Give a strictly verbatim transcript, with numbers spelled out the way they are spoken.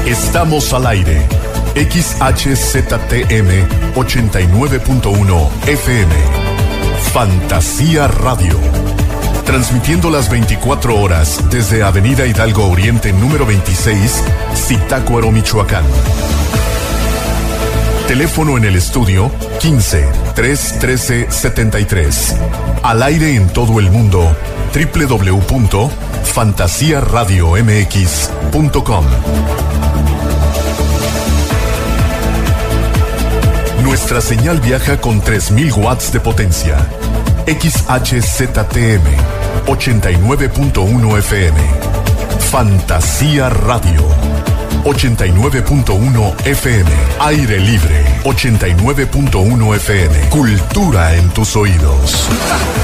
Estamos al aire. X H Z T M ochenta y nueve punto uno F M. Fantasía Radio. Transmitiendo las veinticuatro horas desde Avenida Hidalgo Oriente número veintiséis, Zitácuaro, Michoacán. Teléfono en el estudio quince, tres trece, setenta y tres. Al aire en todo el mundo, doble u doble u doble u punto fantasía radio m x punto com. Nuestra señal viaja con tres mil watts de potencia. X H Z T M ochenta y nueve punto uno F M. Fantasía Radio ochenta y nueve punto uno F M. Aire libre ochenta y nueve punto uno F M. Cultura en tus oídos.